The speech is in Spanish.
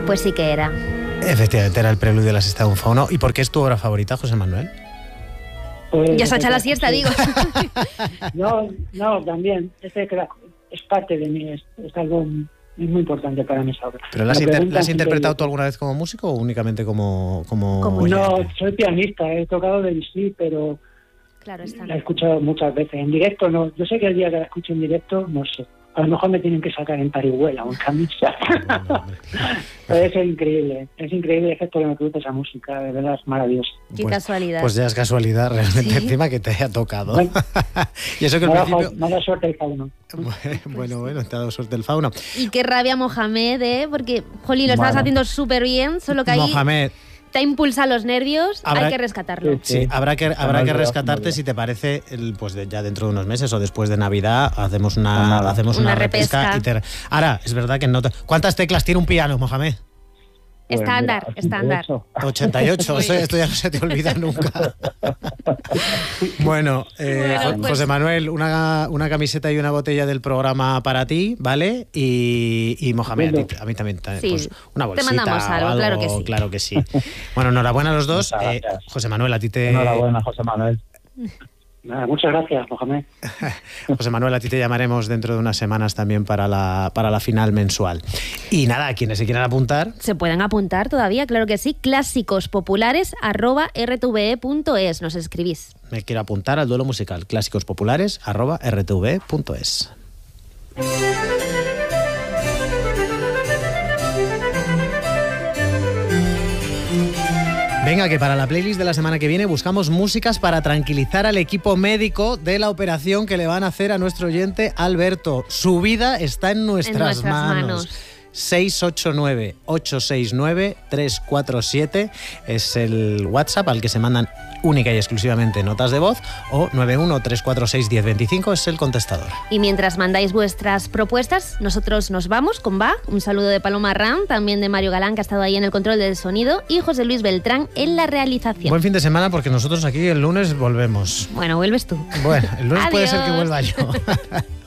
Pues sí que era. Efectivamente, era el preludio de la sexta de un fauno. ¿Y por qué es tu obra favorita, José Manuel? Pues, Ya se ha echado la siesta, digo. No, también. Es parte de mí, es algo muy importante para mis obras. ¿Pero la has interpretado tú alguna vez como músico o únicamente como No, soy pianista, he tocado Debussy, pero Claro, la he escuchado muchas veces. En directo no. Yo sé que el día que la escuche en directo, no sé. A lo mejor me tienen que sacar en parihuela o en camisa. Pero es increíble el efecto que me produce esa música, de verdad es maravilloso. Qué casualidad. Pues ya es casualidad realmente, Sí. encima que te haya tocado. Bueno, y eso que al principio... me ha dado suerte el fauno. Bueno, te ha dado suerte el fauno. Y qué rabia Mohamed, porque, jolín, lo estabas haciendo súper bien, solo que ahí Mohamed, te ha impulsado los nervios, hay que rescatarlo. sí, habrá que rescatarte si te parece, pues ya dentro de unos meses o después de Navidad hacemos una repesca. Ahora, es verdad que no... ¿Cuántas teclas tiene un piano, Mohamed? Estándar. 88, esto ya no se te olvida nunca. Bueno, pues... José Manuel, una camiseta y una botella del programa para ti, ¿vale? Y Mohamed, a mí también, sí, pues una bolsita. te mandamos algo, claro que sí. Bueno, enhorabuena a los dos. José Manuel, a ti te... Enhorabuena, José Manuel. Nada, muchas gracias, Mohamed. José Manuel, a ti te llamaremos dentro de unas semanas también para la final mensual. Y nada, quienes se quieran apuntar... Se pueden apuntar todavía, claro que sí. clásicospopulares@rtve.es. Nos escribís. Me quiero apuntar al duelo musical. clásicospopulares@rtve.es. Venga, que para la playlist de la semana que viene buscamos músicas para tranquilizar al equipo médico de la operación que le van a hacer a nuestro oyente Alberto. Su vida está en nuestras manos. 689-869-347 es el WhatsApp al que se mandan única y exclusivamente notas de voz, o 91-346-1025 es el contestador. Y mientras mandáis vuestras propuestas, nosotros nos vamos con Va. Un saludo de Paloma Ram, también de Mario Galán, que ha estado ahí en el control del sonido, y José Luis Beltrán en la realización. Buen fin de semana, porque nosotros aquí el lunes volvemos. Bueno, vuelves tú. Bueno, el lunes puede Adiós. ser que vuelva yo.